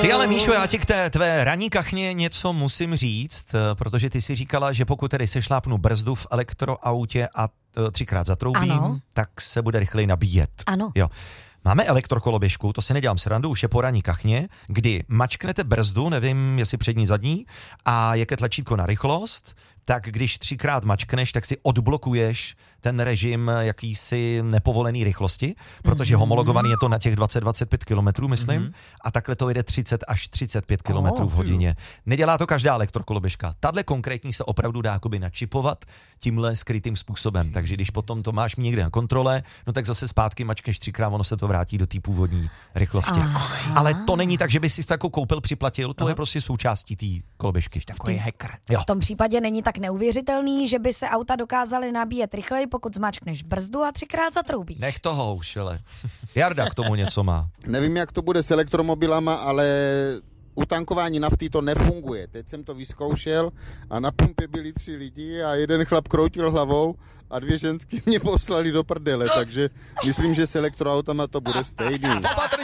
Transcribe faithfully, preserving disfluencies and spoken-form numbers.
Ty ale Míšo, já ti k té tvé ranní kachně něco musím říct, protože ty si říkala, že pokud tedy sešlápnu brzdu v elektroautě a třikrát zatroubím, ano. tak se bude rychleji nabíjet. Ano. Jo. Máme elektrokoloběžku, to si nedělám srandu, už je po ranní kachně, kdy mačknete brzdu, nevím, jestli přední, zadní, a jak je tlačítko na rychlost, tak když třikrát mačkneš, tak si odblokuješ ten režim jakýsi nepovolený rychlosti, protože mm-hmm. homologovaný je to na těch dvacet až dvacet pět kilometrů, myslím, mm-hmm. a takhle to jede třicet až třicet pět kilometrů oh, v hodině. Nedělá to každá elektrokoloběžka. Tadle konkrétní se opravdu dá jakoby načipovat tímhle skrytým způsobem, takže když potom to máš někde na kontrole, no tak zase zpátky mačkneš třikrát, ono se to vrátí do té původní rychlosti. Aha. Ale to není tak, že by si to jako koupil, připlatil, to Aha. je prostě součástí té koloběžky. Takový hacker. Jo. V tom případě není tak neuvěřitelný, že by se auta dokázaly nabíjet rychleji, pokud zmáčkneš brzdu a třikrát zatroubíš. Nech toho už, ale Jarda k tomu něco má. Nevím, jak to bude s elektromobilama, ale u tankování nafty to nefunguje. Teď jsem to vyzkoušel a na pumpě byli tři lidi a jeden chlap kroutil hlavou a dvě ženský mě poslali do prdele, takže myslím, že s elektroautama to bude stejný.